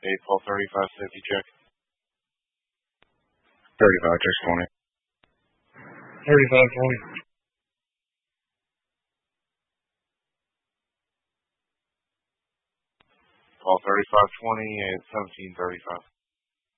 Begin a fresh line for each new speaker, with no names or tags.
Call 35 safety check.
35, just 20.
3520.
Call 3520 and 1735.